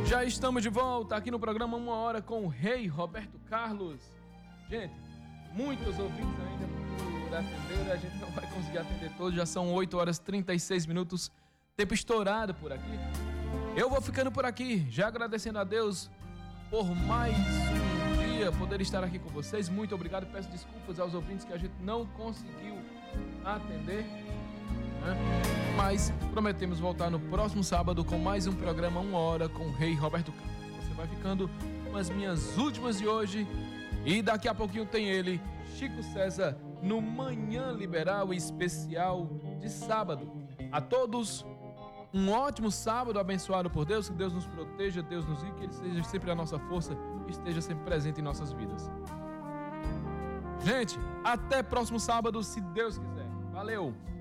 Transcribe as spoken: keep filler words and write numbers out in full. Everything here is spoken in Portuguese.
Já estamos de volta aqui no programa Uma Hora com o Rei Roberto Carlos. Gente, muitos ouvintes ainda por atender, a gente não vai conseguir atender todos, já são oito horas e trinta e seis minutos, tempo estourado por aqui. Eu vou ficando por aqui, já agradecendo a Deus por mais um dia poder estar aqui com vocês. Muito obrigado, peço desculpas aos ouvintes que a gente não conseguiu atender, né? Mas prometemos voltar no próximo sábado com mais um programa Uma Hora com o Rei Roberto Carlos. Você vai ficando com as minhas últimas de hoje e daqui a pouquinho tem ele, Chico César, no Manhã Liberal Especial de sábado. A todos, um ótimo sábado abençoado por Deus, que Deus nos proteja, Deus nos guie, que Ele seja sempre a nossa força e esteja sempre presente em nossas vidas. Gente, até próximo sábado, se Deus quiser. Valeu!